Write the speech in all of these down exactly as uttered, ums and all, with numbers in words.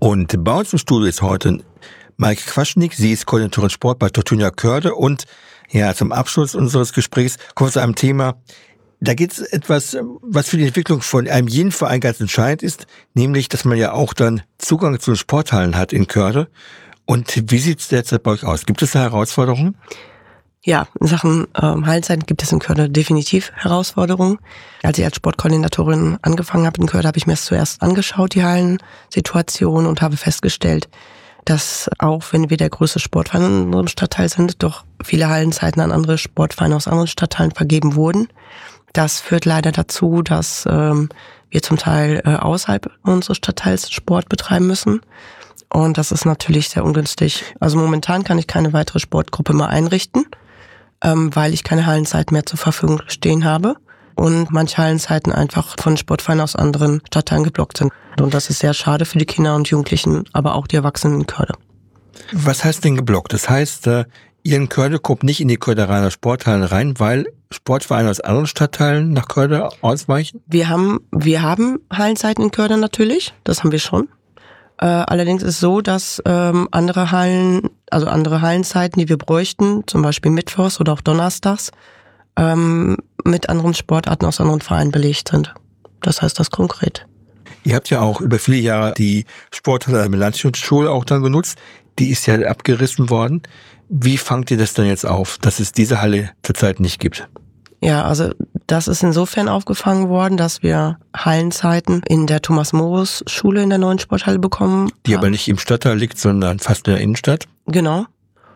Und bei uns im Studio ist heute Maike Quaschnik. Sie ist Koordinatorin Sport bei Fortuna Körde. Und ja, zum Abschluss unseres Gesprächs kommen wir zu einem Thema. Da geht es etwas, was für die Entwicklung von einem jeden Verein ganz entscheidend ist, nämlich, dass man ja auch dann Zugang zu den Sporthallen hat in Körde. Und wie sieht es derzeit bei euch aus? Gibt es da Herausforderungen? Ja, in Sachen ähm, Hallenzeiten gibt es in Körde definitiv Herausforderungen. Als ich als Sportkoordinatorin angefangen habe in Körde, habe ich mir es zuerst angeschaut, die Hallensituation, und habe festgestellt, dass auch wenn wir der größte Sportverein in unserem Stadtteil sind, doch viele Hallenzeiten an andere Sportvereine aus anderen Stadtteilen vergeben wurden. Das führt leider dazu, dass ähm, wir zum Teil äh, außerhalb unseres Stadtteils Sport betreiben müssen. Und das ist natürlich sehr ungünstig. Also momentan kann ich keine weitere Sportgruppe mehr einrichten, ähm, weil ich keine Hallenzeiten mehr zur Verfügung stehen habe. Und manche Hallenzeiten einfach von Sportvereinen aus anderen Stadtteilen geblockt sind. Und das ist sehr schade für die Kinder und Jugendlichen, aber auch die Erwachsenen in Körde. Was heißt denn geblockt? Das heißt, äh, ihr in Körde kommt nicht in die Körderaner Sporthallen rein, weil Sportvereine aus anderen Stadtteilen nach Körde ausweichen? Wir haben, wir haben Hallenzeiten in Körde natürlich, das haben wir schon. Äh, allerdings ist es so, dass ähm, andere Hallen, also andere Hallenzeiten, die wir bräuchten, zum Beispiel mittwochs oder auch donnerstags, ähm, mit anderen Sportarten aus anderen Vereinen belegt sind. Das heißt das konkret. Ihr habt ja auch über viele Jahre die Sporthalle der Landschule auch dann genutzt. Die ist ja abgerissen worden. Wie fangt ihr das dann jetzt auf, dass es diese Halle zurzeit nicht gibt? Ja, also das ist insofern aufgefangen worden, dass wir Hallenzeiten in der Thomas-Morus-Schule in der neuen Sporthalle bekommen. Die haben. Aber nicht im Stadtteil liegt, sondern fast in der Innenstadt? Genau.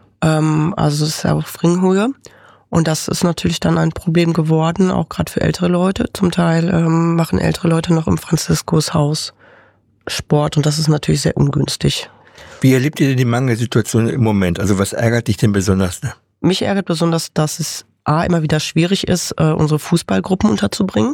Ähm, also es ist ja auf Ringhöhe. Und das ist natürlich dann ein Problem geworden, auch gerade für ältere Leute. Zum Teil ähm, machen ältere Leute noch im Franziskushaus Sport, und das ist natürlich sehr ungünstig. Wie erlebt ihr denn die Mangelsituation im Moment? Also was ärgert dich denn besonders? Mich ärgert besonders, dass es A, immer wieder schwierig ist, äh, unsere Fußballgruppen unterzubringen.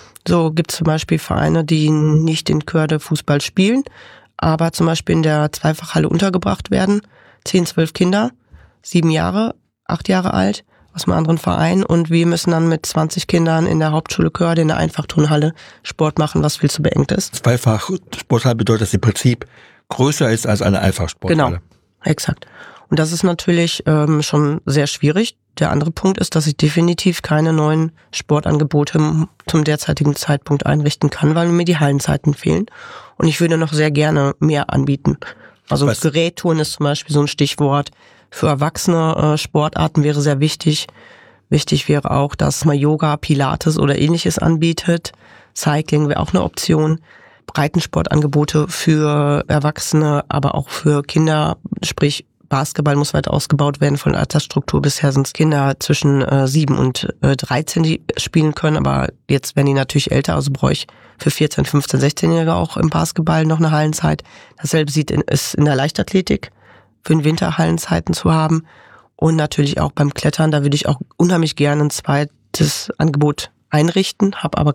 So gibt es zum Beispiel Vereine, die nicht in Körde Fußball spielen, aber zum Beispiel in der Zweifachhalle untergebracht werden. Zehn, zwölf Kinder, sieben Jahre, acht Jahre alt, aus einem anderen Verein, und wir müssen dann mit zwanzig Kindern in der Hauptschule Körde in der Einfachturnhalle Sport machen, was viel zu beengt ist. Zweifach-Sporthalle bedeutet, dass im Prinzip größer ist als eine Einfachsporthalle. Genau, exakt. Und das ist natürlich ähm, schon sehr schwierig. Der andere Punkt ist, dass ich definitiv keine neuen Sportangebote zum derzeitigen Zeitpunkt einrichten kann, weil mir die Hallenzeiten fehlen. Und ich würde noch sehr gerne mehr anbieten. Also Was? Gerättouren ist zum Beispiel so ein Stichwort. Für Erwachsene äh, Sportarten wäre sehr wichtig. Wichtig wäre auch, dass man Yoga, Pilates oder ähnliches anbietet. Cycling wäre auch eine Option. Breitensportangebote für Erwachsene, aber auch für Kinder, sprich Basketball muss weiter ausgebaut werden von der Altersstruktur. Bisher sind es Kinder zwischen äh, sieben und dreizehn, die spielen können, aber jetzt werden die natürlich älter, also brauche ich für vierzehn, fünfzehn, sechzehnjährige auch im Basketball noch eine Hallenzeit. Dasselbe sieht in, ist in der Leichtathletik, für den Winter Hallenzeiten zu haben, und natürlich auch beim Klettern. Da würde ich auch unheimlich gerne ein zweites Angebot einrichten, habe aber